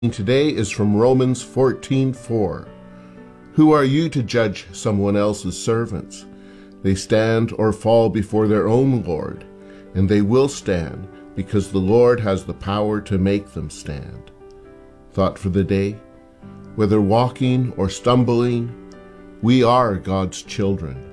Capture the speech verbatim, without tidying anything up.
Today is from Romans fourteen four. Who are you to judge someone else's servants? They stand or fall before their own Lord, and they will stand because the Lord has the power to make them stand. Thought for the day: whether walking or stumbling, we are God's children.